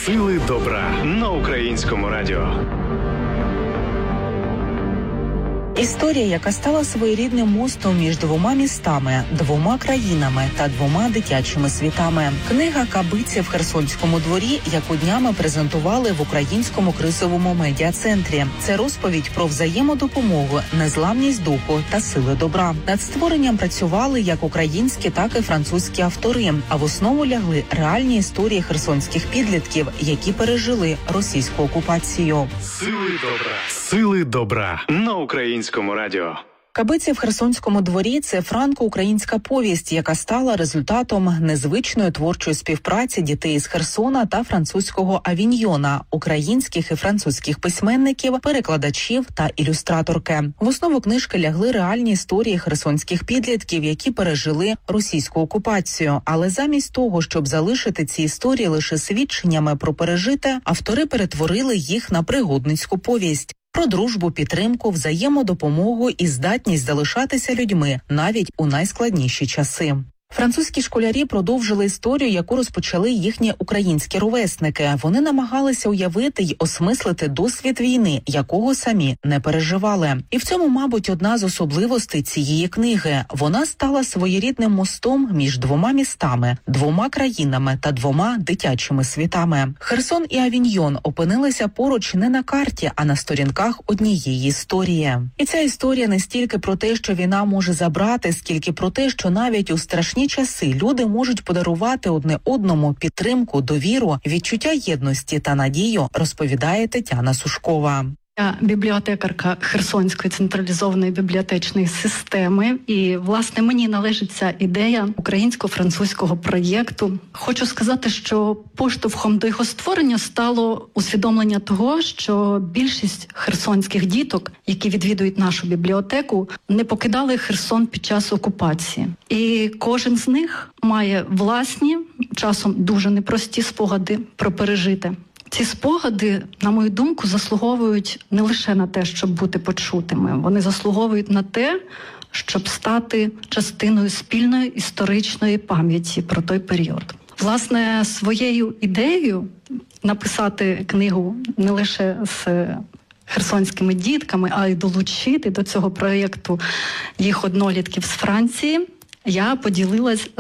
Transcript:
Сили добра на Українському радіо. Історія, яка стала своєрідним мостом між двома містами, двома країнами та двома дитячими світами. Книга «Кабиці в Херсонському дворі», яку днями презентували в Українському кризовому медіа-центрі. Це розповідь про взаємодопомогу, незламність духу та сили добра. Над створенням працювали як українські, так і французькі автори, а в основу лягли реальні історії херсонських підлітків, які пережили російську окупацію. Сили добра. Сили добра на Українському радіо. «Кабиці в Херсонському дворі» – це франко-українська повість, яка стала результатом незвичної творчої співпраці дітей із Херсона та французького Авіньйона, українських і французьких письменників, перекладачів та ілюстраторки. В основу книжки лягли реальні історії херсонських підлітків, які пережили російську окупацію. Але замість того, щоб залишити ці історії лише свідченнями про пережите, автори перетворили їх на пригодницьку повість. Про дружбу, підтримку, взаємодопомогу і здатність залишатися людьми навіть у найскладніші часи. Французькі школярі продовжили історію, яку розпочали їхні українські ровесники. Вони намагалися уявити й осмислити досвід війни, якого самі не переживали. І в цьому, мабуть, одна з особливостей цієї книги. Вона стала своєрідним мостом між двома містами, двома країнами та двома дитячими світами. Херсон і Авіньйон опинилися поруч не на карті, а на сторінках однієї історії. І ця історія не стільки про те, що війна може забрати, скільки про те, що навіть у страшні часи люди можуть подарувати одне одному підтримку, довіру, відчуття єдності та надію, розповідає Тетяна Сушкова. Я бібліотекарка Херсонської централізованої бібліотечної системи, і, власне, мені належить ця ідея українсько-французького проєкту. Хочу сказати, що поштовхом до його створення стало усвідомлення того, що більшість херсонських діток, які відвідують нашу бібліотеку, не покидали Херсон під час окупації. І кожен з них має власні, часом дуже непрості спогади про пережите. Ці спогади, на мою думку, заслуговують не лише на те, щоб бути почутими. Вони заслуговують на те, щоб стати частиною спільної історичної пам'яті про той період. Власне, своєю ідеєю написати книгу не лише з херсонськими дітками, а й долучити до цього проєкту їх однолітків з Франції, я поділилась